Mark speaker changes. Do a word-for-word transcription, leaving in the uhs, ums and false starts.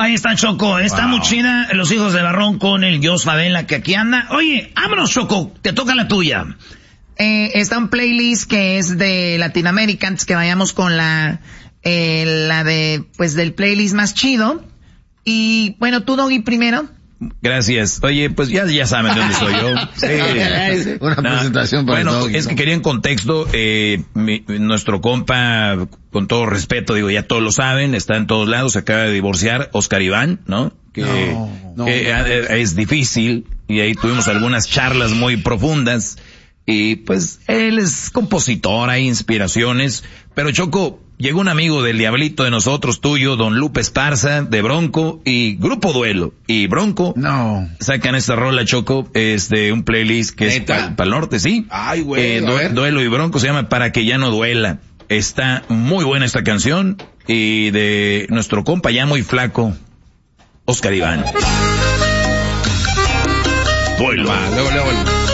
Speaker 1: Ahí está Choco, está wow. muy chida, Los Hijos de Barrón con el Jos Favela que aquí anda. Oye, vámonos Choco, te toca la tuya.
Speaker 2: Eh, está un playlist que es de Latinoamérica, antes que vayamos con la, eh, la de, pues del playlist más chido. Y bueno, tú Doggy primero.
Speaker 3: Gracias. Oye, pues ya, ya saben de dónde soy yo. Sí.
Speaker 4: Una no, presentación para
Speaker 3: Bueno,
Speaker 4: Doggy,
Speaker 3: es
Speaker 4: ¿no?
Speaker 3: que quería en contexto, eh, mi, nuestro compa, con todo respeto, digo, ya todos lo saben, está en todos lados, se acaba de divorciar, Oscar Iván, ¿no? Que,
Speaker 4: no, no,
Speaker 3: que
Speaker 4: no.
Speaker 3: es difícil, y ahí tuvimos algunas charlas muy profundas, y pues él es compositor, hay inspiraciones, pero Choco, llegó un amigo del Diablito de nosotros, tuyo, don Lupe Esparza, de Bronco, y Grupo Duelo, y Bronco,
Speaker 4: no,
Speaker 3: sacan esta rola, Choco, es de un playlist que ¿Neta? es para el norte, sí.
Speaker 4: Ay, güey,
Speaker 3: eh, du- Duelo y Bronco, se llama Para que ya no duela. Está muy buena esta canción, y de nuestro compa ya muy flaco, Oscar Iván. Duelo.
Speaker 4: Va, luego, luego.